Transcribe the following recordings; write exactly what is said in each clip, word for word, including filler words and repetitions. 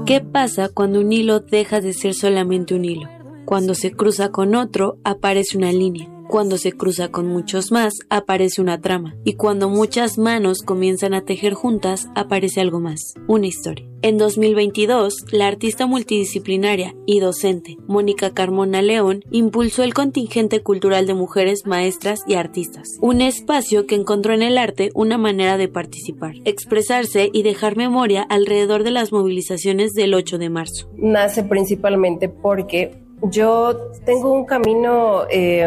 ¿Qué pasa cuando un hilo deja de ser solamente un hilo? Cuando se cruza con otro, aparece una línea. Cuando se cruza con muchos más, aparece una trama. Y cuando muchas manos comienzan a tejer juntas, aparece algo más, una historia. En dos mil veintidós, la artista multidisciplinaria y docente Mónica Carmona León impulsó el contingente cultural de mujeres maestras y artistas, un espacio que encontró en el arte una manera de participar, expresarse y dejar memoria alrededor de las movilizaciones del ocho de marzo. Nace principalmente porque yo tengo un camino eh,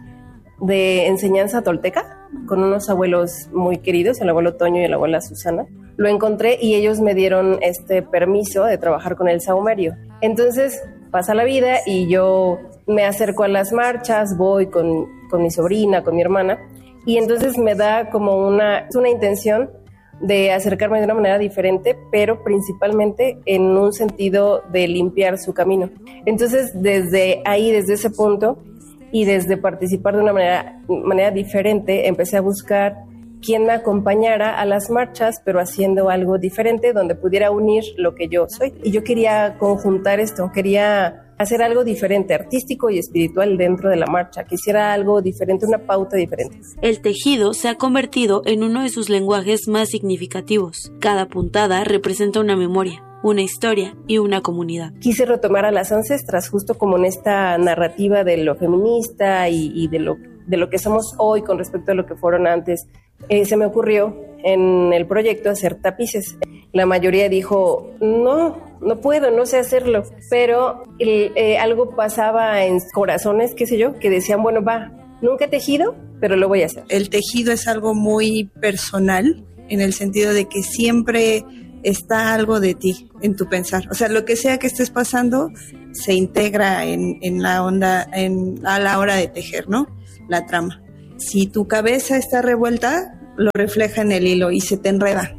de enseñanza tolteca con unos abuelos muy queridos, el abuelo Toño y la abuela Susana. Lo encontré y ellos me dieron este permiso de trabajar con el sahumerio. Entonces pasa la vida y yo me acerco a las marchas, voy con, con mi sobrina, con mi hermana, y entonces me da como una, una intención de acercarme de una manera diferente, pero principalmente en un sentido de limpiar su camino. Entonces, desde ahí, desde ese punto, y desde participar de una manera, manera diferente, empecé a buscar quién me acompañara a las marchas, pero haciendo algo diferente, donde pudiera unir lo que yo soy. Y yo quería conjuntar esto, quería hacer algo diferente, artístico y espiritual dentro de la marcha. Quisiera algo diferente, una pauta diferente. El tejido se ha convertido en uno de sus lenguajes más significativos. Cada puntada representa una memoria, una historia y una comunidad. Quise retomar a las ancestras, justo como en esta narrativa de lo feminista y, y de, lo, de lo que somos hoy con respecto a lo que fueron antes. Eh, se me ocurrió en el proyecto hacer tapices. La mayoría dijo, no, no puedo, no sé hacerlo. Pero el, eh, algo pasaba en corazones, qué sé yo, que decían, bueno, va, nunca he tejido, pero lo voy a hacer. El tejido es algo muy personal, en el sentido de que siempre está algo de ti en tu pensar. O sea, lo que sea que estés pasando se integra en, en la onda, en, a la hora de tejer, ¿no? La trama. Si tu cabeza está revuelta, lo refleja en el hilo y se te enreda.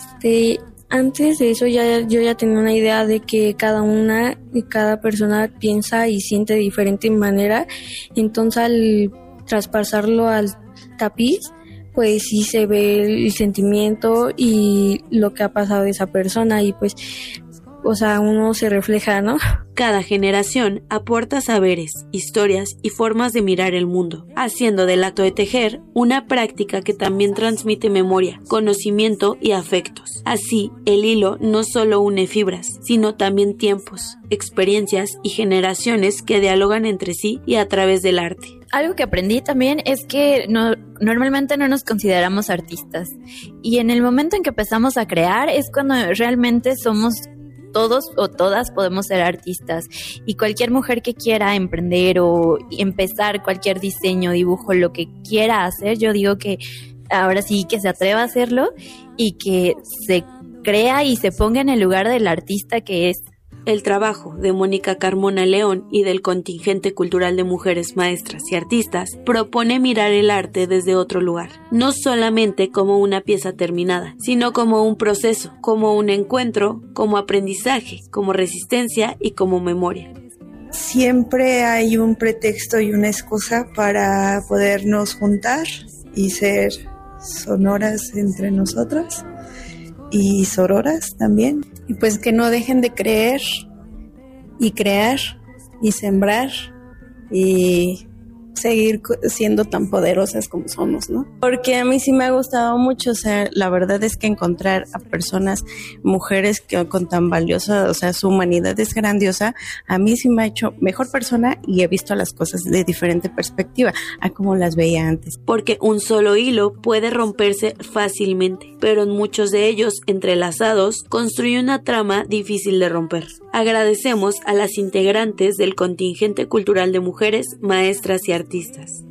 Sí, antes de eso ya yo ya tenía una idea de que cada una y cada persona piensa y siente de diferente manera. Entonces, al traspasarlo al tapiz, pues sí se ve el sentimiento y lo que ha pasado de esa persona y pues, o sea, uno se refleja, ¿no? Cada generación aporta saberes, historias y formas de mirar el mundo, haciendo del acto de tejer una práctica que también transmite memoria, conocimiento y afectos. Así, el hilo no solo une fibras, sino también tiempos, experiencias y generaciones que dialogan entre sí y a través del arte. Algo que aprendí también es que no, normalmente no nos consideramos artistas, y en el momento en que empezamos a crear es cuando realmente somos todos o todas podemos ser artistas, y cualquier mujer que quiera emprender o empezar cualquier diseño, dibujo, lo que quiera hacer, yo digo que ahora sí que se atreva a hacerlo y que se crea y se ponga en el lugar del artista que es. El trabajo de Mónica Carmona León y del contingente cultural de mujeres maestras y artistas propone mirar el arte desde otro lugar, no solamente como una pieza terminada, sino como un proceso, como un encuentro, como aprendizaje, como resistencia y como memoria. Siempre hay un pretexto y una excusa para podernos juntar y ser sonoras entre nosotras y sororas también. Y pues que no dejen de creer y crear y sembrar y seguir siendo tan poderosas como somos, ¿no? Porque a mí sí me ha gustado mucho, o sea, la verdad es que encontrar a personas, mujeres que con tan valiosa, o sea, su humanidad es grandiosa, a mí sí me ha hecho mejor persona y he visto las cosas de diferente perspectiva a como las veía antes. Porque un solo hilo puede romperse fácilmente, pero en muchos de ellos, entrelazados, construye una trama difícil de romper. Agradecemos a las integrantes del contingente cultural de mujeres, maestras y artistas.